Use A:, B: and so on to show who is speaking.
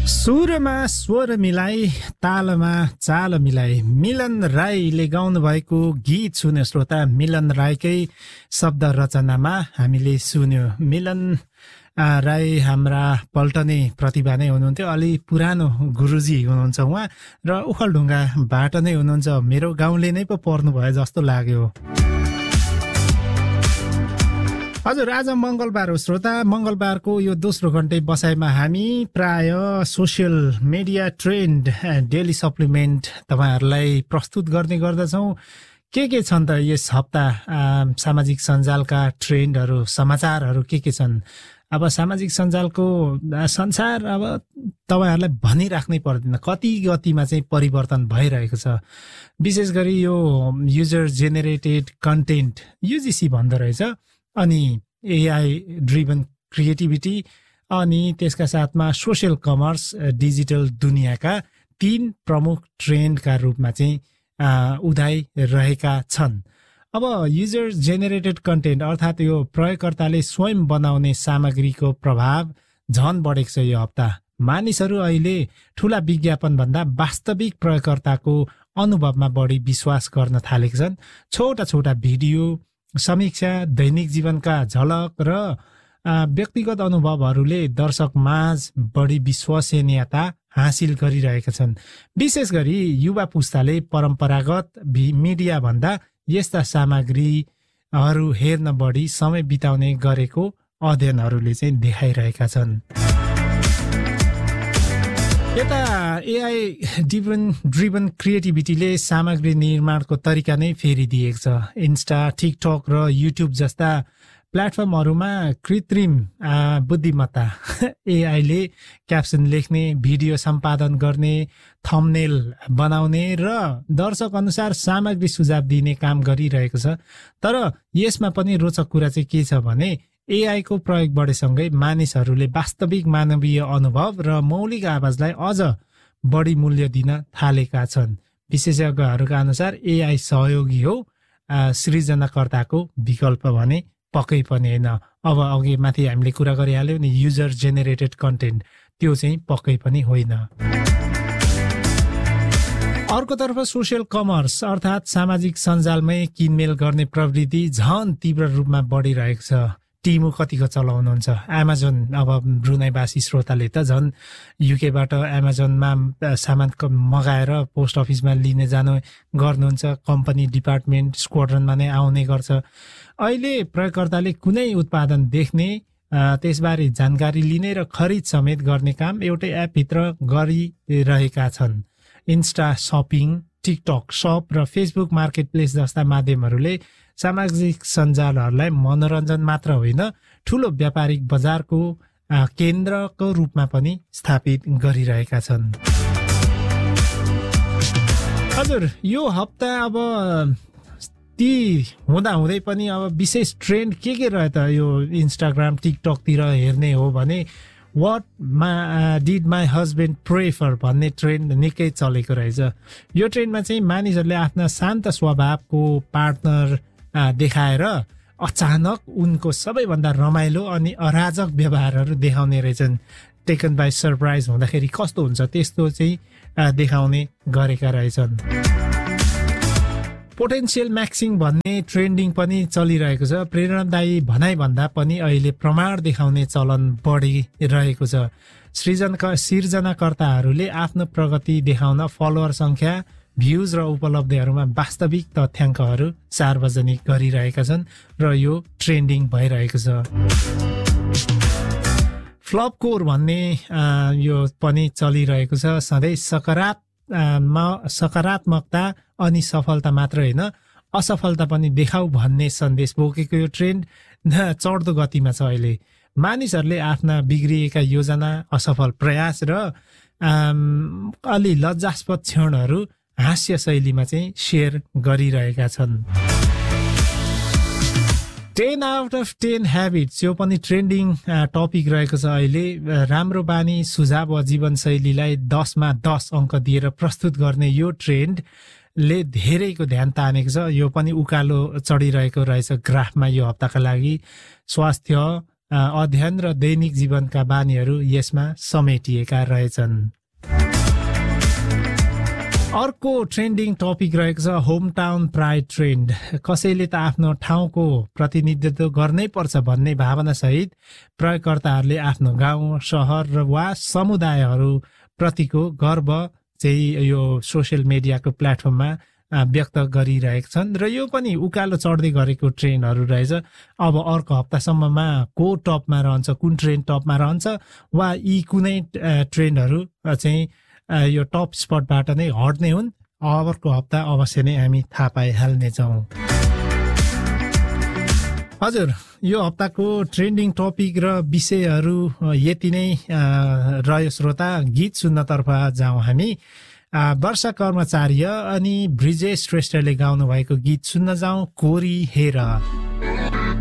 A: सुरमा स्वर मिलाई तालमा चाल मिलाई मिलन राईले गाउनु भएको गीत सुन्यो श्रोता। मिलन राईकै शब्द रचनामा हामीले सुन्यो। मिलन राई हाम्रा पल्टने प्रतिभा नै हुनुहुन्थ्यो। अलि पुरानो गुरुजी हुनुहुन्छ उहाँ र उखलढुङ्गाबाट नै हुनुहुन्छ। मेरो गाउँले नै पो पर्नु भयो जस्तो लाग्यो। हजुर, आज मंगलबार हो श्रोता। मंगलबारको यो दोस्रो घण्टे बसाइमा हामी प्राय social media trend daily supplement तपाईहरुलाई प्रस्तुत गर्ने गर्दछौं। के छन् त यस हप्ता सामाजिक सञ्जालका ट्रेन्डहरु, समाचारहरु के छन्? अब सामाजिक सञ्जालको संसार अब तपाईहरुलाई भनिराख्नै पर्दैन कति गतिमा चाहिँ परिवर्तन भइरहेको छ। विशेष गरी यो युजर जेनेरेटेड कन्टेन्ट UGC भन्दो रहेछ, अनि AI ड्रिभन क्रिएटिभिटी, अनि त्यसका साथमा सोशल कमर्स, डिजिटल दुनियाँका 3 प्रमुख ट्रेन्डका रूपमा चाहिँ उदाइरहेका छन्। अब युजर जेनेरेटेड कन्टेन्ट अर्थात् यो प्रयोगकर्ताले स्वयं बनाउने सामग्रीको प्रभाव झन बढेको छ यो हप्ता। मानिसहरू अहिले ठूला विज्ञापन भन्दा वास्तविक प्रयोगकर्ताको अनुभवमा बढी विश्वास गर्न थालेका छन्। छोटा छोटा भिडियो, समीक्षा, दैनिक जीवनका झलक र व्यक्तिगत अनुभवहरूले दर्शक माझ बढी विश्वसनीयता हासिल गरिरहेका छन्। विशेष गरी युवा पुस्ताले परम्परागत मिडिया भन्दा यस्ता सामग्रीहरू हेर्न बढी समय बिताउने गरेको अध्ययनहरूले चाहिँ देखाइरहेका छन्। यता AI ड्रिभन क्रिएटिभिटीले सामग्री निर्माणको तरिका नै फेरिदिएको छ। इन्स्टा, टिकटक र युट्युब जस्ता प्लेटफर्महरूमा कृत्रिम बुद्धिमत्ता AI ले क्याप्सन लेख्ने, भिडियो सम्पादन गर्ने, थम्बनेल बनाउने र दर्शक अनुसार सामग्री सुझाव दिने काम गरिरहेको छ। तर यसमा पनि रोचक कुरा चाहिँ के छ भने AI को प्रयोग बढेसँगै मानिसहरूले वास्तविक मानवीय अनुभव र मौलिक आवाजलाई अझ बढी मूल्य दिन थालेका छन्। विशेषज्ञहरूका अनुसार AI सहयोगी हो, सृजनाकर्ताको विकल्प भने पक्कै पनि होइन। अब अघि माथि हामीले कुरा गरिहाल्यौं नि युजर जेनेरेटेड कन्टेन्ट, त्यो चाहिँ पक्कै पनि होइन। अर्कोतर्फ सोशल कमर्स अर्थात् सामाजिक सञ्जालमै किनमेल गर्ने प्रवृत्ति झन तीव्र रूपमा बढिरहेको छ। टिमु कतिको चलाउनुहुन्छ? अमेजन, अब ब्रुनाईवासी श्रोताले त झन् युकेबाट अमेजनमा सामान मगाएर पोस्ट अफिसमा लिने जाने गर्नुहुन्छ। कम्पनी डिपार्टमेन्ट स्क्वाड्रनमा नै आउने गर्छ। अहिले प्रयोगकर्ताले कुनै उत्पादन देख्ने, त्यसबारे जानकारी लिने र खरिद समेत गर्ने काम एउटै एपभित्र गरिरहेका छन्। इन्स्टा शपिङ, टिकटक शप र फेसबुक मार्केटप्लेस जस्ता माध्यमहरूले सामाजिक सञ्जालहरूलाई मनोरञ्जन मात्र होइन, ठूलो व्यापारिक बजारको केन्द्रको रूपमा पनि स्थापित गरिरहेका छन्। हजुर, यो हप्ता अब ती हुँदै पनि अब विशेष ट्रेन्ड के रह्यो त? यो इन्स्टाग्राम, टिकटकतिर हेर्ने हो भने What did my husband prefer भन्ने ट्रेन्ड निकै चलेको रहेछ। यो ट्रेन्डमा चाहिँ मानिसहरूले आफ्ना शान्त स्वभावको पार्टनर देखाएर अचानक उनको सबैभन्दा रमाइलो अनि अराजक व्यवहारहरू देखाउने रहेछन्। टेकन बाई सरप्राइज हुँदाखेरि कस्तो हुन्छ त्यस्तो चाहिँ देखाउने गरेका रहेछन्। पोटेन्शियल म्याक्सिङ भन्ने ट्रेन्डिङ पनि चलिरहेको छ। प्रेरणादायी भनाइ भन्दा पनि अहिले प्रमाण देखाउने चलन बढिरहेको छ। सृजनाकर्ताहरूले आफ्नो प्रगति देखाउन फलोअर संख्या, भ्यूज र उपलब्धिहरूमा वास्तविक तथ्याङ्कहरू सार्वजनिक गरिरहेका छन् र यो ट्रेन्डिङ भइरहेको छ। फ्लप कोर भन्ने यो पनि चलिरहेको छ। सधैँ सकारात्मकता अनि सफलता मात्र होइन, असफलता पनि देखाऊ भन्ने सन्देश बोकेको यो ट्रेन्ड चढ्दो गतिमा छ। अहिले मानिसहरूले आफ्ना बिग्रिएका योजना, असफल प्रयास र अलि लज्जास्पद क्षणहरू हास्य शैलीमा चाहिँ शेयर गरिरहेका छन्। 10 out of 10 habits यो पनि ट्रेन्डिङ टपिक रहेको छ अहिले। राम्रो बानी, सुझाव वा जीवनशैलीलाई 10 मा 10 अङ्क दिएर प्रस्तुत गर्ने यो ट्रेन्डले धेरैको ध्यान तानेको छ। यो पनि उकालो चढिरहेको रहेछ ग्राफमा यो हप्ताका लागि। स्वास्थ्य, अध्ययन र दैनिक जीवनका बानीहरू यसमा समेटिएका रहेछन्। अर्को ट्रेन्डिङ टपिक रहेको छ होम टाउन प्राइड ट्रेन्ड। कसैले त आफ्नो ठाउँको प्रतिनिधित्व गर्नै पर्छ भन्ने भावनासहित प्रयोगकर्ताहरूले आफ्नो गाउँ, सहर वा समुदायहरू प्रतिको गर्व चाहिँ यो सोसियल मिडियाको प्लेटफर्ममा व्यक्त गरिरहेका छन् र यो पनि उकालो चढ्दै गरेको ट्रेन्डहरू रहेछ। अब अर्को हप्तासम्ममा को टपमा रहन्छ, कुन ट्रेन्ड टपमा रहन्छ वा यी कुनै ट्रेन्डहरू चाहिँ यो टप स्पटबाट नै हट्ने हुन्, अर्को हप्ता अवश्य नै हामी थाहा पाइहाल्नेछौँ। हजुर, यो हप्ताको ट्रेन्डिङ टपिक र विषयहरू यति नै रह्यो श्रोता। गीत सुन्नतर्फ जाउँ हामी। वर्षा कर्मचार्य अनि ब्रिजेश श्रेष्ठले गाउनु भएको गीत सुन्न जाउँ, कोरी हेर।